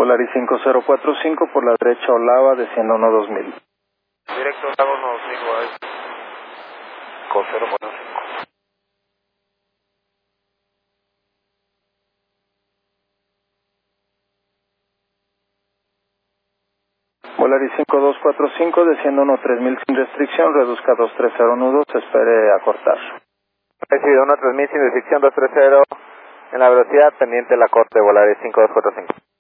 Volaris 5045 por la derecha Olava, desciendo 12000. Directo Olava 12000, Volaris 5045. Volaris 5245, desciendo 13000 sin restricción, reduzca 230 nudos, espere acortar. Recibido 13000 sin restricción, 230 en la velocidad, pendiente la corte, Volaris 5245.